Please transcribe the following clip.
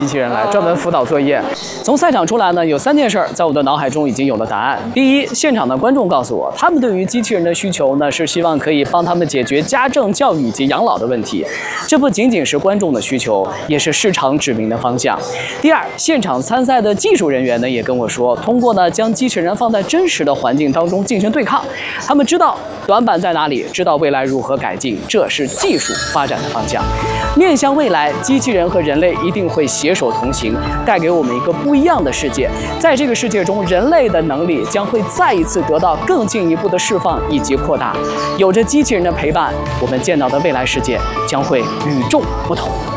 机器人来专门辅导作业。从赛场出来呢，有3件事儿在我的脑海中已经有了答案。第一，现场的观众告诉我，他们对于机器人的需求呢，是希望可以帮他们解决家政、教育以及养老的问题。这不仅仅是观众的需求，也是市场指明的方向。第二，现场参赛的技术人员呢，也跟我说，通过呢将机器人放在真实的环境当中进行对抗，他们知道短板在哪里，知道未来如何改进，这是技术发展的方向。面向未来，机器人和人类一定会携手同行，带给我们一个不一样的世界。在这个世界中，人类的能力将会再一次得到更进一步的释放以及扩大。有着机器人的陪伴，我们见到的未来世界将会与众不同。